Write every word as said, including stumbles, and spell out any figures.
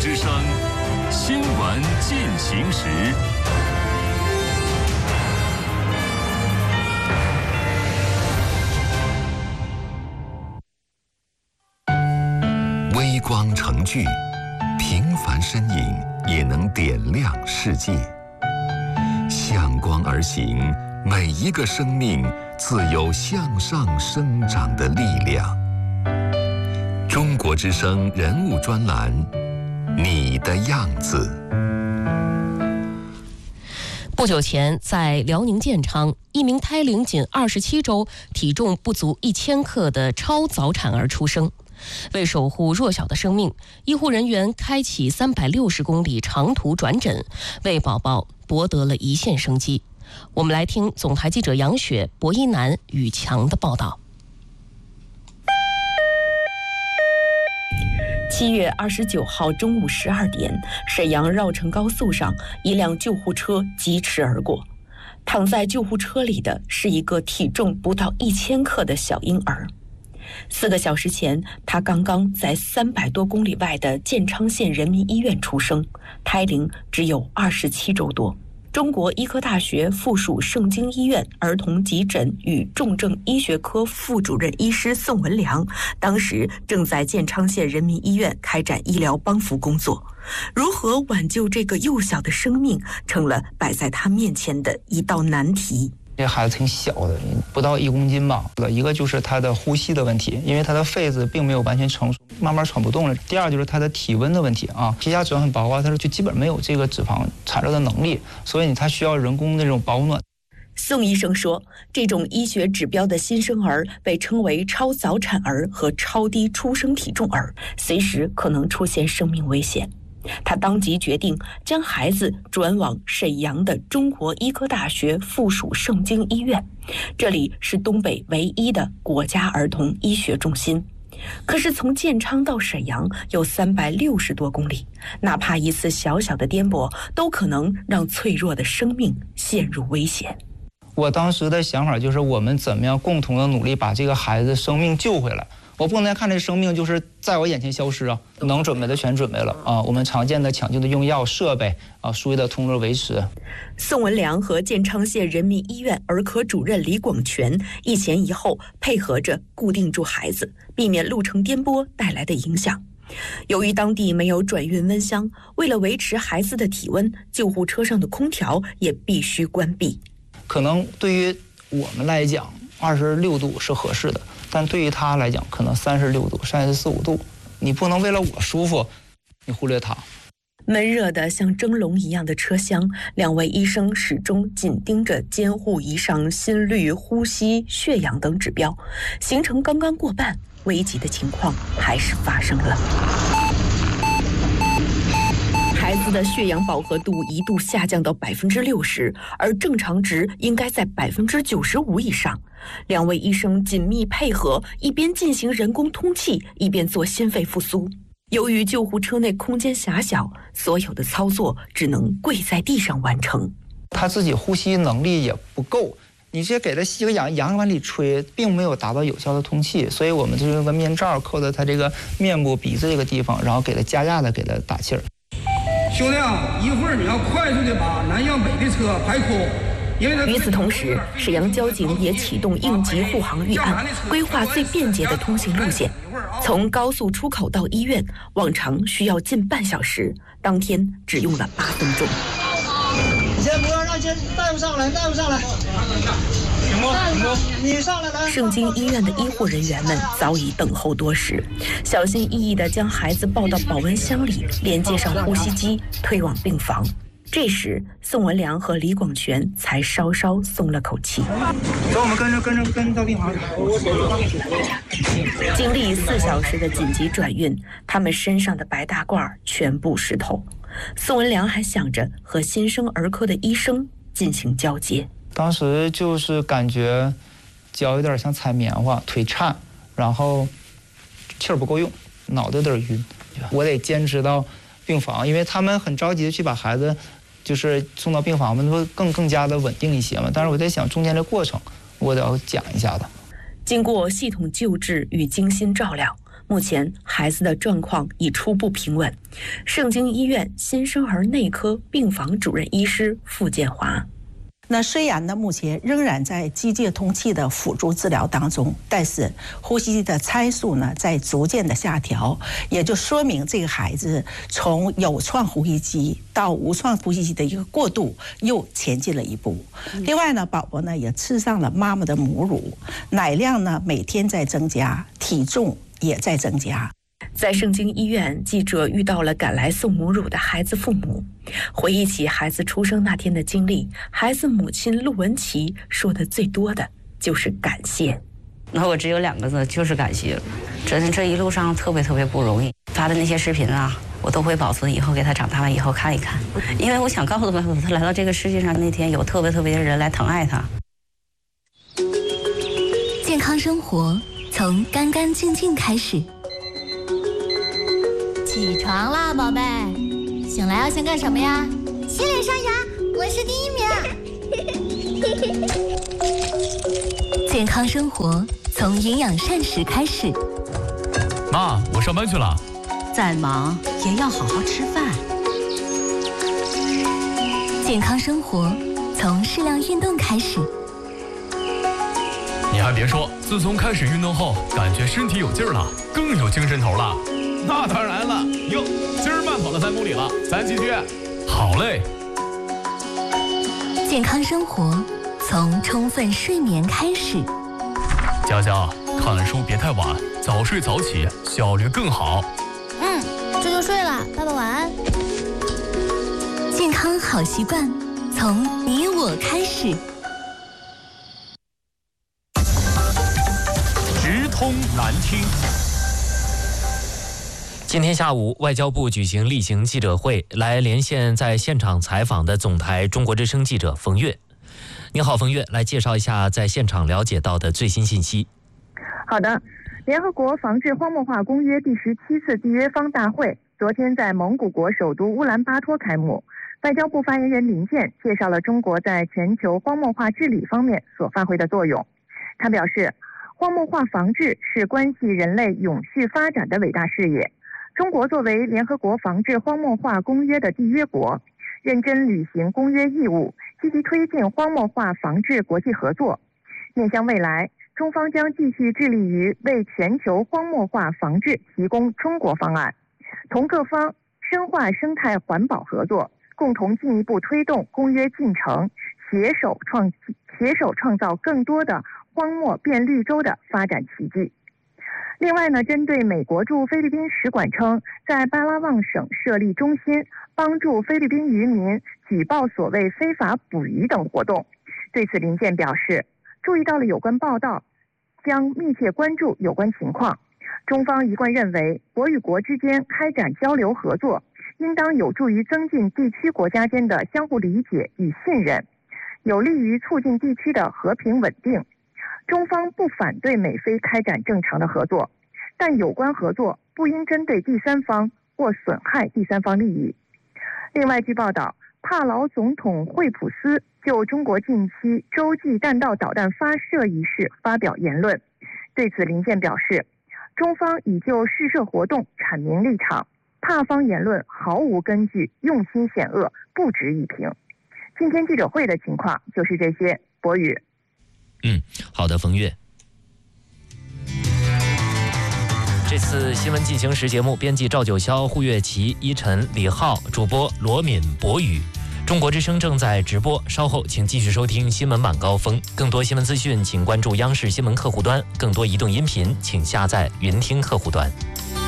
之声新闻进行时。微光成炬，平凡身影也能点亮世界。向光而行，每一个生命自有向上生长的力量。中国之声人物专栏，你的样子。 不久前，在辽宁建昌，一名胎龄仅二十七周、体重不足一千克的超早产儿出生。为守护弱小的生命，医护人员开启三百六十公里长途转诊，为宝宝博得了一线生机。我们来听总台记者杨雪、博一楠、宇强的报道。 七月二十九号中午十二点，沈阳绕城高速上，一辆救护车疾驰而过。躺在救护车里的是一个体重不到一千克的小婴儿。四个小时前，他刚刚在三百多公里外的建昌县人民医院出生，胎龄只有二十七周多。中国医科大学附属盛京医院儿童急诊与重症医学科副主任医师宋文良，当时正在建昌县人民医院开展医疗帮扶工作。如何挽救这个幼小的生命，成了摆在他面前的一道难题。 这孩子挺小的，不到一公斤吧。一个就是他的呼吸的问题，因为他的肺子并没有完全成熟，慢慢喘不动了。第二就是他的体温的问题啊，皮下脂肪很薄啊，他说就基本没有这个脂肪产热的能力，所以他需要人工的这种保暖。 宋医生说，这种医学指标的新生儿被称为超早产儿和超低出生体重儿，随时可能出现生命危险。他当即决定将孩子转往沈阳的中国医科大学附属盛京医院，这里是东北唯一的国家儿童医学中心。可是从建昌到沈阳有三百六十多公里，哪怕一次小小的颠簸，都可能让脆弱的生命陷入危险。 我当时的想法就是，我们怎么样共同的努力把这个孩子生命救回来。我不能再看这生命就是在我眼前消失啊！能准备的全准备了啊！我们常见的抢救的用药设备啊，输液的通路维持。 宋文良和建昌县人民医院儿科主任李广全一前一后配合着固定住孩子，避免路程颠簸带来的影响。由于当地没有转运温箱，为了维持孩子的体温，救护车上的空调也必须关闭。 可能对于我们来讲，二十六度是合适的。但对于他来讲，可能三十六度、三十四五度，你不能为了我舒服，你忽略他。 闷热的像蒸笼一样的车厢，两位医生始终紧盯着监护仪上心率、呼吸、血氧等指标。行程刚刚过半，危急的情况还是发生了。孩子的血氧饱和度一度下降到百分之六十，而正常值应该在百分之九十五以上。两位医生紧密配合，一边进行人工通气，一边做心肺复苏。由于救护车内空间狭小，所有的操作只能跪在地上完成。 他自己呼吸能力也不够，你直接给他吸个氧，氧往里吹，并没有达到有效的通气，所以我们就用个面罩扣在他这个面部、鼻子这个地方，然后给他加压的给他打气儿。 兄弟啊，一会儿你要快速的把南向北的车排空。 与此同时，沈阳交警也启动应急护航预案，规划最便捷的通行路线。从高速出口到医院，往常需要近半小时，当天只用了八分钟。 你先不要让先大夫上来，大夫上来，大夫你上来来。 盛京医院的医护人员们早已等候多时，小心翼翼地将孩子抱到保温箱里，连接上呼吸机，推往病房。这时，宋文良和李广全才稍稍松了口气。 走，我们跟着跟着跟到病房。 经历四小时的紧急转运，他们身上的白大褂全部湿透。宋文良还想着和新生儿科的医生进行交接。 当时就是感觉脚有点像踩棉花，腿颤，然后气儿不够用，脑袋有点晕。我得坚持到病房，因为他们很着急的去把孩子就是送到病房，我们会更更加的稳定一些嘛。但是我在想中间的过程，我得要讲一下的。 经过系统救治与精心照料， 目前孩子的状况已初步平稳。盛京医院新生儿内科病房主任医师傅建华。 那虽然呢，目前仍然在机械通气的辅助治疗当中，但是呼吸的参数呢在逐渐的下调，也就说明这个孩子从有创呼吸机到无创呼吸机的一个过渡又前进了一步。另外呢，宝宝呢也吃上了妈妈的母乳，奶量呢每天在增加，体重也在增加。 在盛京医院，记者遇到了赶来送母乳的孩子父母，回忆起孩子出生那天的经历，孩子母亲陆文琪说的最多的就是感谢。 那我只有两个字，就是感谢。真这一路上特别特别不容易，发的那些视频啊，我都会保存，以后给他长大了以后看一看，因为我想告诉他，他来到这个世界上那天有特别特别的人来疼爱他。 健康生活从干干净净开始。 起床啦，宝贝！醒来要先干什么呀？ 洗脸刷牙，我是第一名。 健康生活从营养膳食开始。 妈，我上班去了。 再忙也要好好吃饭。 健康生活从适量运动开始。 你还别说，自从开始运动后，感觉身体有劲儿了，更有精神头了。 那当然了，哟，今儿慢跑了三公里了，咱继续。 好嘞。 健康生活从充分睡眠开始。 佳佳，看书别太晚，早睡早起，效率更好。 嗯，这就睡了，爸爸晚安。 健康好习惯从你我开始。 直通难听。 今天下午，外交部举行例行记者会，来连线在现场采访的总台中国之声记者冯月。你好，冯月，来介绍一下在现场了解到的最新信息。 好的，联合国防治荒漠化公约第十七次缔约方大会昨天在蒙古国首都乌兰巴托开幕。外交部发言人林健介绍了中国在全球荒漠化治理方面所发挥的作用。他表示，荒漠化防治是关系人类永续发展的伟大事业。中国作为联合国防治荒漠化公约的缔约国，认真履行公约义务，积极推进荒漠化防治国际合作。面向未来，中方将继续致力于为全球荒漠化防治提供中国方案，同各方深化生态环保合作，共同进一步推动公约进程，携手创携手创造更多的荒漠变绿洲的发展奇迹。另外呢，针对美国驻菲律宾使馆称在巴拉望省设立中心，帮助菲律宾渔民举报所谓非法捕鱼等活动，对此林健表示，注意到了有关报道，将密切关注有关情况。中方一贯认为，国与国之间开展交流合作，应当有助于增进地区国家间的相互理解与信任，有利于促进地区的和平稳定。中方不反对美菲开展正常的合作，但有关合作不应针对第三方或损害第三方利益。另外，据报道，帕劳总统惠普斯就中国近期洲际弹道导弹发射一事发表言论，对此林健表示，中方已就试射活动阐明立场，帕方言论毫无根据，用心险恶，不值一评。今天记者会的情况就是这些。博宇。 嗯，好的，冯月。这次新闻进行时节目，编辑赵九霄、胡月琪、依晨、李浩，主播罗敏、博宇。中国之声正在直播，稍后请继续收听新闻晚高峰。更多新闻资讯，请关注央视新闻客户端；更多移动音频，请下载云听客户端。